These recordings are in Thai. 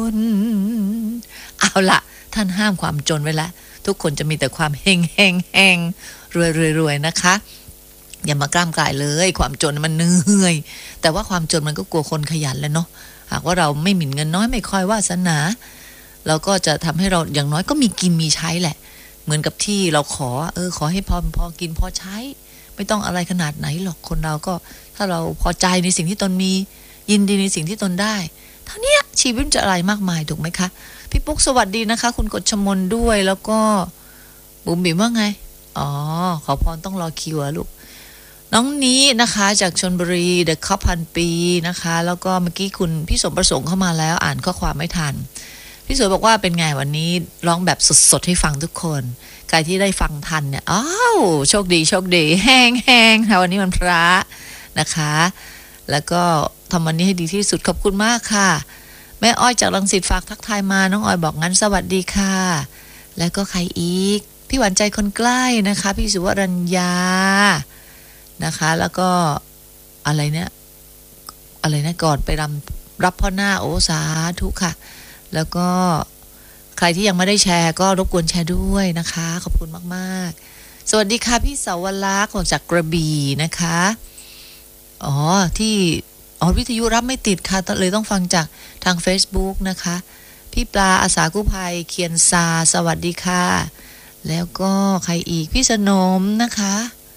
นเอาละท่านห้ามความจนไว้แล้วทุกคนจะมีแต่ความเฮงเฮงเฮงรวยนะคะอย่ามากล้ามกลายเลยความจนมันเหนื่อยแต่ว่าความจนมันก็กลัวคนขยันแหละเนาะหากว่าเราไม่หมิ่นเงินน้อยไม่ค่อยวาสนาเราก็จะทำให้เราอย่างน้อยก็มีกินมีใช้แหละเหมือนกับที่เราขอให้พอกินพอใช้ไม่ต้องอะไรขนาดไหนหรอกคนเราก็ถ้าเราพอใจในสิ่งที่ตนมียินดีในสิ่งที่ตนได้เท่านี้ชีวิตจะอะไรมากมายถูกไหมคะพี่ปุ๊กสวัสดีนะคะคุณกฎชมนด้วยแล้วก็บุ๋มบิ๋มว่าไงขอพรต้องรอคิวอะลูกน้องนี้นะคะจากชลบุรีเดอะคัพพันปีนะคะแล้วก็เมื่อกี้คุณพี่สมประสงค์เข้ามาแล้วอ่านข้อความไม่ทันพี่สวยบอกว่าเป็นไงวันนี้ร้องแบบสดๆให้ฟังทุกคนใครที่ได้ฟังทันเนี่ยโชคดีแห้งค่ะวันนี้วันพระนะคะแล้วก็ทำวันนี้ให้ดีที่สุดขอบคุณมากค่ะแม่อ้อยจากรังสิตฝากทักทายมาน้องอ้อยบอกงั้นสวัสดีค่ะแล้วก็ใครอีกพี่หวานใจคนใกล้นะคะพี่สุวรัญญานะคะแล้วก็อะไรนะก่อนไปรับพ่อหน้าสาธุค่ะแล้วก็ใครที่ยังไม่ได้แชร์ก็รบกวนแชร์ด้วยนะคะขอบคุณมากๆสวัสดีค่ะพี่สาวลักษณ์จากกระบี่นะคะที่วิทยุรับไม่ติดค่ะเลยต้องฟังจากทาง Facebook นะคะพี่ปลาอาสากู้ภัยเคียนซาสวัสดีค่ะแล้วก็ใครอีกพี่สนมนะคะ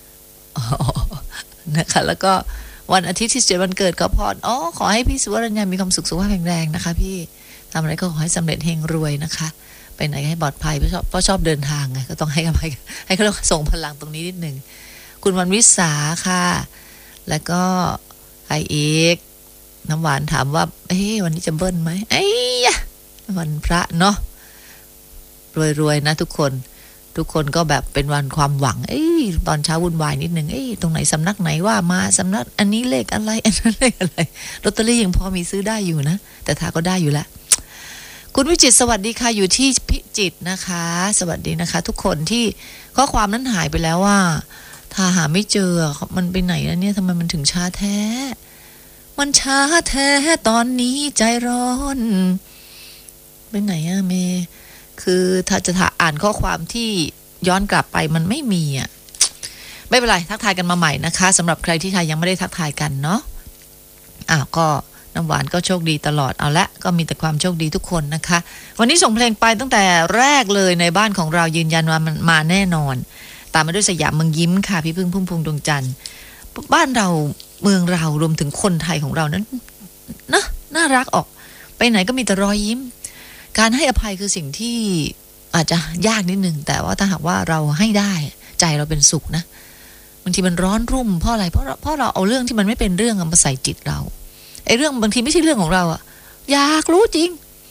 นะคะแล้วก็วันอาทิตย์ที่7วันเกิดก็พรขอให้พี่สุวรรณมีความสุขสุขภาพแข็งแรงนะคะพี่ทำอะไรก็ขอให้สำเร็จเฮงรวยนะคะไปไหนให้ปลอดภัยเพราะชอบเดินทางไงก็ต้องให้เขาส่งพลังตรงนี้นิดนึงคุณวันวิสาค่ะแล้วก็ใครอีกน้ำหวานถามว่าวันนี้จะเบิ้ลไหมวันพระเนาะรวยนะทุกคนก็แบบเป็นวันความหวังตอนเช้าวุ่นวายนิดนึงตรงไหนสำนักไหนว่ามาสำนักอันนี้เลขอะไรอันนั้นเลขอะไรลอตเตอรี่ยังพอมีซื้อได้อยู่นะแต่ถ้าก็ได้อยู่แล้วคุณวิจิตรสวัสดีค่ะอยู่ที่พิจิตรนะคะสวัสดีนะคะทุกคนที่ข้อความนั้นหายไปแล้วว่าถ้าหาไม่เจอมันไปไหนแล้วเนี่ยทำไมมันถึงช้าแท้มันช้าแท้ตอนนี้ใจร้อนไปไหนเมย์คือถ้าจะอ่านข้อความที่ย้อนกลับไปมันไม่มีไม่เป็นไรทักทายกันมาใหม่นะคะสำหรับใครที่ยังไม่ได้ทักทายกันเนาะก็น้ำหวานก็โชคดีตลอดเอาละก็มีแต่ความโชคดีทุกคนนะคะวันนี้ส่งเพลงไปตั้งแต่แรกเลยในบ้านของเรายืนยันว่ามันมาแน่นอนตามมาด้วยสยามเมืองยิ้มค่ะพี่พึ่งพุ่มพวงดวงจันทร์บ้านเราเมืองเรารวมถึงคนไทยของเรานั้นนะน่ารักออกไปไหนก็มีแต่รอยยิ้มการให้อภัยคือสิ่งที่อาจจะยากนิดนึงแต่ว่าถ้าหากว่าเราให้ได้ใจเราเป็นสุขนะบางทีมันร้อนรุ่มเพราะอะไรเพราะเราเอาเรื่องที่มันไม่เป็นเรื่องมาใส่จิตเราเรื่องบางทีไม่ใช่เรื่องของเราอยากรู้จริง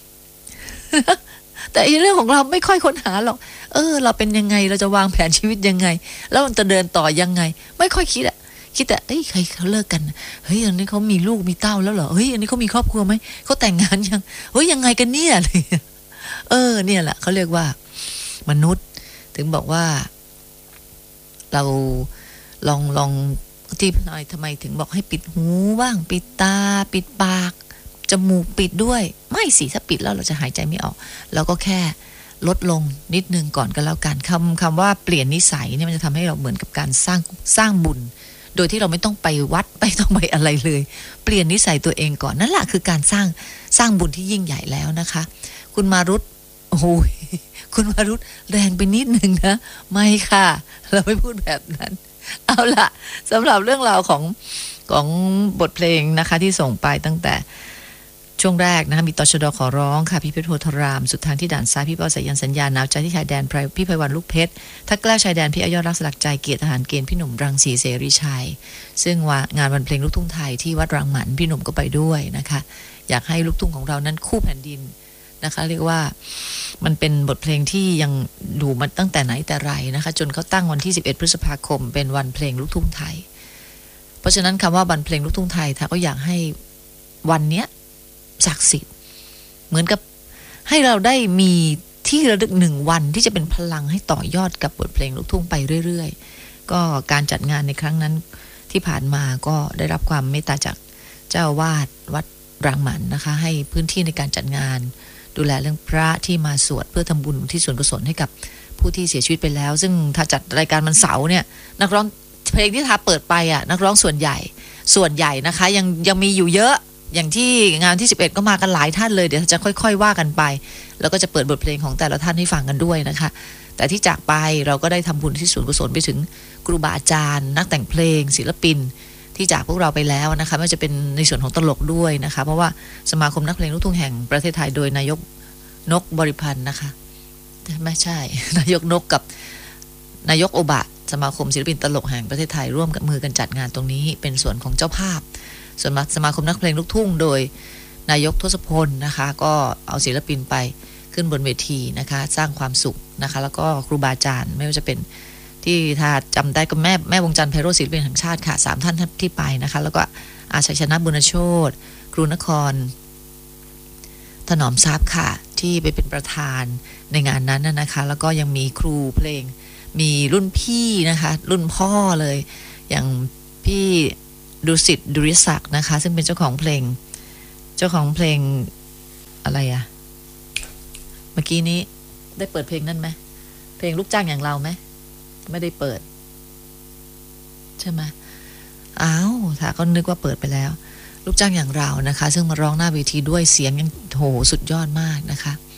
แต่เรื่องของเราไม่ค่อยค้นหาหรอกเราเป็นยังไงเราจะวางแผนชีวิตยังไงแล้วมันจะเดินต่อยังไงไม่ค่อยคิดคิดแต่ใครเขาเลิกกันอันนี้เขามีลูกมีเต้าแล้วเหรออันนี้เขามีครอบครัวไหมเขาแต่งงานยังยังไงกันเนี่ยเลยเนี่ยแหละเขาเรียกว่ามนุษย์ถึงบอกว่าเราลองที่หน่อยทำไมถึงบอกให้ปิดหูบ้างปิดตาปิดปากจมูกปิดด้วยไม่สิถ้าปิดแล้วเราจะหายใจไม่ออกเราก็แค่ลดลงนิดนึงก่อนก็แล้วกันคำว่าเปลี่ยนนิสัยเนี่ยมันจะทำให้เราเหมือนกับการสร้างบุญโดยที่เราไม่ต้องไปวัดไม่ต้องไปอะไรเลยเปลี่ยนนิสัยตัวเองก่อนนั่นแหละคือการสร้างบุญที่ยิ่งใหญ่แล้วนะคะคุณมารุตคุณมารุตแรงไปนิดนึงนะไม่ค่ะเราไม่พูดแบบนั้นเอาล่ะสำหรับเรื่องราวของบทเพลงนะคะที่ส่งไปตั้งแต่ช่วงแรกนะคะมีตชด.ขอร้องค่ะพี่เพชรโพธารามสุดทางที่ด่านซ้ายพี่เป้าสายันสัญญาหนาวใจที่ชายแดนพี่ไพวันลูกเพชรทักแกล้ชายแดนพี่อายอดรักสลักใจเกียรติทหารเกณฑ์พี่หนุ่มรังสีเสรีชัยซึ่งงานวันเพลงลูกทุ่งไทยที่วัดรังหมันพี่หนุ่มก็ไปด้วยนะคะอยากให้ลูกทุ่งของเรานั้นคู่แผ่นดินนะคะเรียกว่ามันเป็นบทเพลงที่ยังดูมาตั้งแต่ไหนแต่ไรนะคะจนเขาตั้งวันที่11พฤษภาคมเป็นวันเพลงลูกทุ่งไทยเพราะฉะนั้นคำว่าวันเพลงลูกทุ่งไทยถ้าก็อยากให้วันเนี้ยศักดิ์สิทธิ์เหมือนกับให้เราได้มีที่ระลึก1วันที่จะเป็นพลังให้ต่อยอดกับบทเพลงลูกทุ่งไปเรื่อยๆก็การจัดงานในครั้งนั้นที่ผ่านมาก็ได้รับความเมตตาจากเจ้าอาวาสวัดรังหมันนะคะให้พื้นที่ในการจัดงานดูแลเรื่องพระที่มาสวดเพื่อทำบุญที่ส่วนกุศลให้กับผู้ที่เสียชีวิตไปแล้วซึ่งถ้าจัดรายการวันเสาร์เนี่ยนักร้องเพลงที่ทาเปิดไปนักร้องส่วนใหญ่นะคะยังมีอยู่เยอะอย่างที่งานที่11ก็มากันหลายท่านเลยเดี๋ยวจะค่อยๆว่ากันไปแล้วก็จะเปิดบทเพลงของแต่ละท่านให้ฟังกันด้วยนะคะแต่ที่จากไปเราก็ได้ทำบุญที่ส่วนกุศลไปถึงครูบาอาจารย์นักแต่งเพลงศิลปินที่จากพวกเราไปแล้วนะคะไม่ว่าจะเป็นในส่วนของตลกด้วยนะคะเพราะว่าสมาคมนักเพลงลูกทุ่งแห่งประเทศไทยโดยนายกนกบริพันธ์นะคะไม่ใช่ นายกนกกับนายกโอบะสมาคมศิลปินตลกแห่งประเทศไทยร่วมกับมือกันจัดงานตรงนี้เป็นส่วนของเจ้าภาพส่วนสมาคมนักเพลงลูกทุ่งโดยนายกทศพลนะคะก็เอาศิลปินไปขึ้นบนเวทีนะคะสร้างความสุขนะคะแล้วก็ครูบาอาจารย์ไม่ว่าจะเป็นที่ถ้าจำได้ก็แม่วงจันทร์ไพโรจน์ศิลปินแห่งชาติค่ะ3ท่านที่ไปนะคะแล้วก็อาชัยชนะบุญโชติครูนครถนอมทรัพย์ค่ะที่ไปเป็นประธานในงานนั้นนะคะแล้วก็ยังมีครูเพลงมีรุ่นพี่นะคะรุ่นพ่อเลยอย่างพี่ดุสิตดุริศักดิ์นะคะซึ่งเป็นเจ้าของเพลงอะไรเมื่อกี้นี้ได้เปิดเพลงนั่นไหมเพลงลูกจ้างอย่างเราไหมไม่ได้เปิดใช่ไหมอ้าวถ้าก็นึกว่าเปิดไปแล้วลูกจ้างอย่างเรานะคะซึ่งมาร้องหน้าเวทีด้วยเสียงยังโหสุดยอดมากนะคะ